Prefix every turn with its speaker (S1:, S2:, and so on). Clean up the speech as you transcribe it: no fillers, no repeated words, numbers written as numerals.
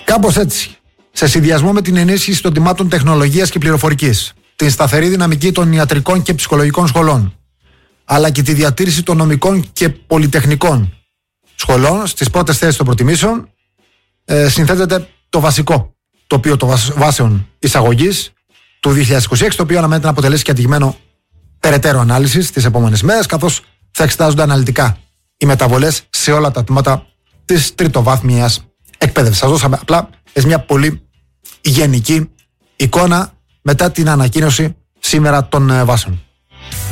S1: Κάπως έτσι, σε συνδυασμό με την ενίσχυση των τιμάτων τεχνολογίας και πληροφορικής, την σταθερή δυναμική των ιατρικών και ψυχολογικών σχολών, αλλά και τη διατήρηση των νομικών και πολυτεχνικών σχολών στις πρώτες θέσεις των προτιμήσεων, συνθέτεται το βασικό τοπίο των βάσεων εισαγωγής του 2026, το οποίο αναμένεται να αποτελέσει και αντικείμενο περαιτέρω ανάλυσης τις επόμενες μέρες, καθώς θα εξετάζονται αναλυτικά οι μεταβολές σε όλα τα τμήματα της τριτοβάθμιας εκπαίδευσης. Σας δώσαμε απλά μια πολύ γενική εικόνα μετά την ανακοίνωση σήμερα των βάσεων.